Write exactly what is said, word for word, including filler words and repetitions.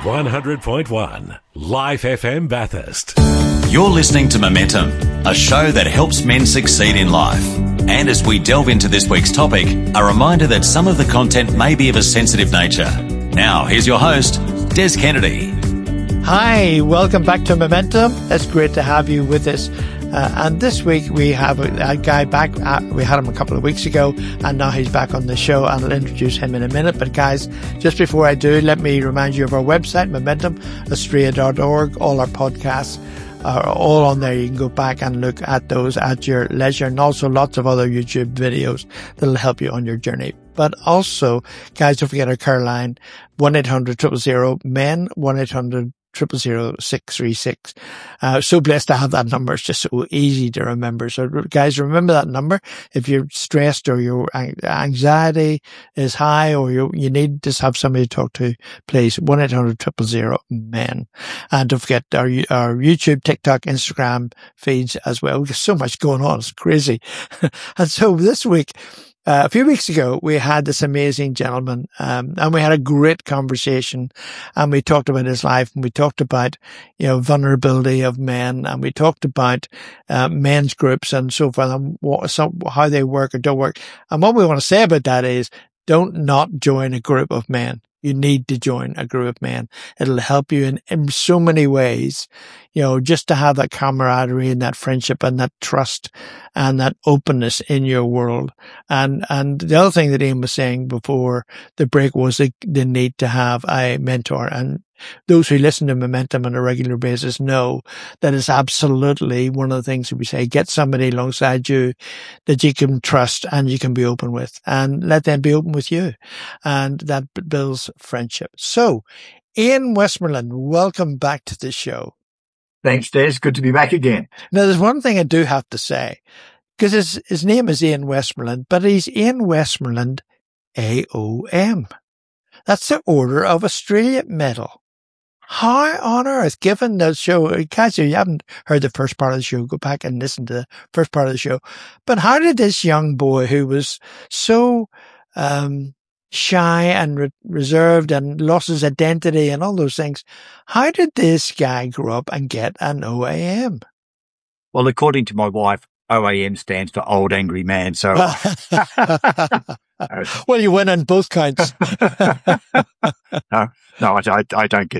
one hundred point one Life F M Bathurst. You're listening to Momentum, a show that helps men succeed in life. And as we delve into this week's topic, a reminder that some of the content may be of a sensitive nature. Now, here's your host, Des Kennedy. Hi, welcome back to Momentum. It's great to have you with us. Uh, and this week we have a, a guy back. Uh, we had him a couple of weeks ago, and now he's back on the show, and I'll introduce him in a minute. But guys, just before I do, let me remind you of our website, momentum australia dot org. All our podcasts are all on there. You can go back and look at those at your leisure, and also lots of other YouTube videos that'll help you on your journey. But also, guys, don't forget our care line, one eight hundred zero zero zero men, one eight hundred Triple zero six three six. Uh, so blessed to have that number. It's just so easy to remember. So guys, remember that number. If you're stressed or your anxiety is high or you you need to have somebody to talk to, please, one eight hundred zero zero zero men. And don't forget our, our YouTube, TikTok, Instagram feeds as well. There's so much going on. It's crazy. And so this week, Uh, a few weeks ago, we had this amazing gentleman, um, and we had a great conversation, and we talked about his life, and we talked about, you know, vulnerability of men, and we talked about, uh, men's groups and so forth, and what, so, how they work or don't work. And what we want to say about that is, don't not join a group of men. You need to join a group of men. It'll help you in, in so many ways, you know, just to have that camaraderie and that friendship and that trust and that openness in your world. And, and the other thing that Ian was saying before the break was the, the need to have a mentor. And those who listen to Momentum on a regular basis know that it's absolutely one of the things that we say, get somebody alongside you that you can trust and you can be open with, and let them be open with you. And that builds friendship. So, Ian Westmoreland, welcome back to the show. Thanks, Des. Good to be back again. Now, there's one thing I do have to say, because his, his name is Ian Westmoreland, but he's Ian Westmoreland A O M. That's the Order of Australia Medal. How on earth, given the show, guys, if you haven't heard the first part of the show, go back and listen to the first part of the show. But how did this young boy who was so um shy and re- reserved and lost his identity and all those things, how did this guy grow up and get an O A M? Well, according to my wife, O A M stands for Old Angry Man. So, well, you win on both counts. no, no, I, I, I don't get